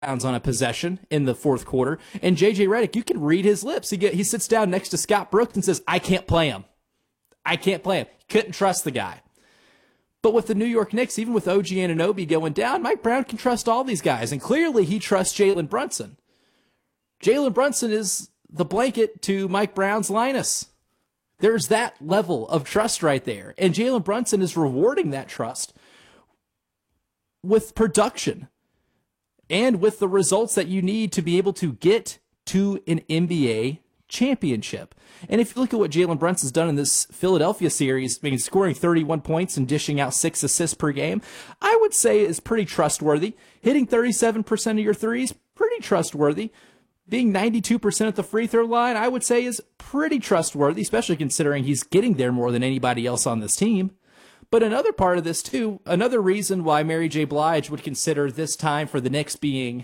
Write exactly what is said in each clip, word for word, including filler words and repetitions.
Browns on a possession in the fourth quarter. And J J Redick, you can read his lips. He get he sits down next to Scott Brooks and says, I can't play him. I can't play him. Couldn't trust the guy. But with the New York Knicks, even with O G Anunoby going down, Mike Brown can trust all these guys. And clearly he trusts Jalen Brunson. Jalen Brunson is the blanket to Mike Brown's Linus. There's that level of trust right there. And Jalen Brunson is rewarding that trust with production and with the results that you need to be able to get to an N B A championship. And if you look at what Jalen Brunson's done in this Philadelphia series, I mean, scoring thirty-one points and dishing out six assists per game, I would say is pretty trustworthy. Hitting thirty-seven percent of your threes, pretty trustworthy. Being ninety-two percent at the free throw line, I would say is pretty trustworthy, especially considering he's getting there more than anybody else on this team. But another part of this, too, another reason why Mary J. Blige would consider this time for the Knicks being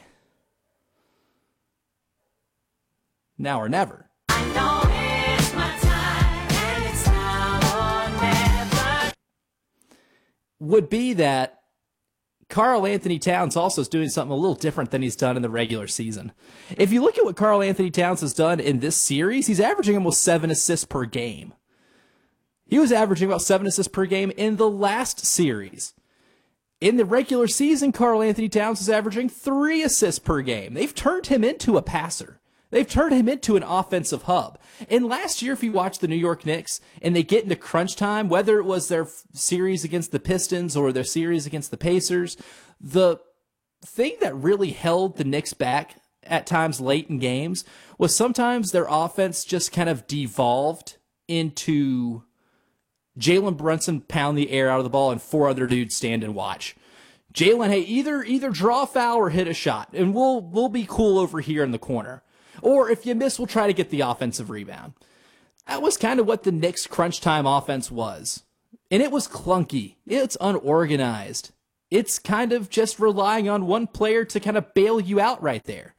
now or never. I know it's my time, and it's now or never. Would be that Karl-Anthony Towns also is doing something a little different than he's done in the regular season. If you look at what Karl-Anthony Towns has done in this series, he's averaging almost seven assists per game. He was averaging about seven assists per game in the last series. In the regular season, Karl-Anthony Towns is averaging three assists per game. They've turned him into a passer. They've turned him into an offensive hub. And last year, if you watch the New York Knicks and they get into crunch time, whether it was their series against the Pistons or their series against the Pacers, the thing that really held the Knicks back at times late in games was sometimes their offense just kind of devolved into Jalen Brunson pound the air out of the ball and four other dudes stand and watch. Jalen, hey, either either draw a foul or hit a shot, and we'll we'll be cool over here in the corner. Or if you miss, we'll try to get the offensive rebound. That was kind of what the Knicks' crunch time offense was. And it was clunky. It's unorganized. It's kind of just relying on one player to kind of bail you out right there.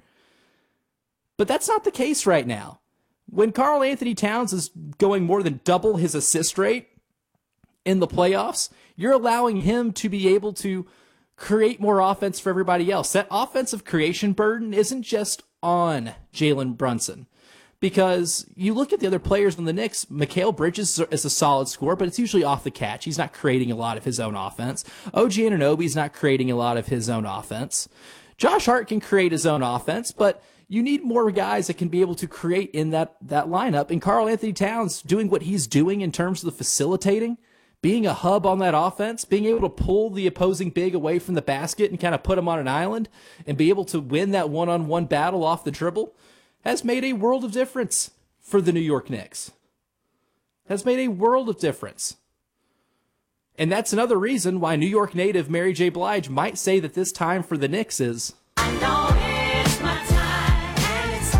But that's not the case right now. When Karl-Anthony Towns is going more than double his assist rate in the playoffs, you're allowing him to be able to create more offense for everybody else. That offensive creation burden isn't just on Jalen Brunson, because you look at the other players on the Knicks, Mikal Bridges is a solid scorer, but it's usually off the catch. He's not creating a lot of his own offense. O G Anunoby's not creating a lot of his own offense. Josh Hart can create his own offense, but you need more guys that can be able to create in that, that lineup. And Karl-Anthony Towns doing what he's doing in terms of the facilitating, being a hub on that offense, being able to pull the opposing big away from the basket and kind of put him on an island and be able to win that one-on-one battle off the dribble has made a world of difference for the New York Knicks. Has made a world of difference. And that's another reason why New York native Mary J. Blige might say that this time for the Knicks is I know it's my time, and it's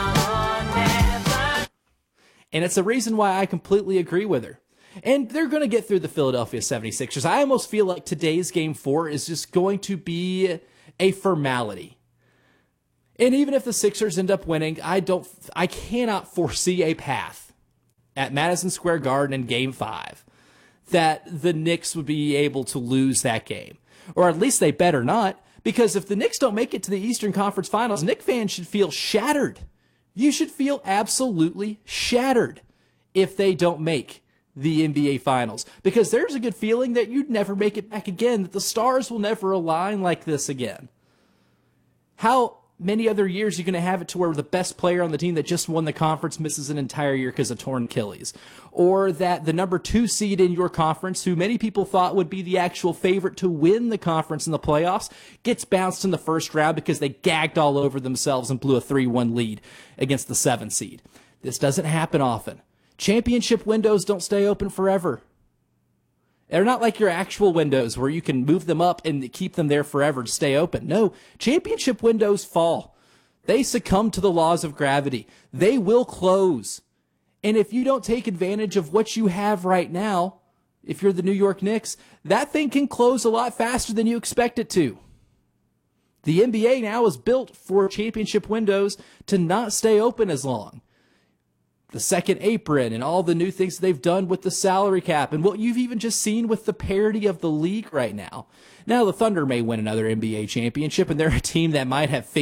now or never. And it's a reason why I completely agree with her. And they're going to get through the Philadelphia seventy-sixers. I almost feel like today's game four is just going to be a formality. And even if the Sixers end up winning, I don't, I cannot foresee a path at Madison Square Garden in game five that the Knicks would be able to lose that game. Or at least they better not, because if the Knicks don't make it to the Eastern Conference Finals, Knicks fans should feel shattered. You should feel absolutely shattered if they don't make the N B A Finals, because there's a good feeling that you'd never make it back again, that the stars will never align like this again. How many other years are you going to have it to where the best player on the team that just won the conference misses an entire year because of torn Achilles? Or that the number two seed in your conference, who many people thought would be the actual favorite to win the conference in the playoffs, gets bounced in the first round because they gagged all over themselves and blew a three one lead against the seven seed. This doesn't happen often. Championship windows don't stay open forever. They're not like your actual windows where you can move them up and keep them there forever to stay open. No, championship windows fall. They succumb to the laws of gravity. They will close. And if you don't take advantage of what you have right now, if you're the New York Knicks, that thing can close a lot faster than you expect it to. The N B A now is built for championship windows to not stay open as long. the second apron and all the new things they've done with the salary cap and what you've even just seen with the parity of the league right now. Now, the Thunder may win another N B A championship, and they're a team that might have figured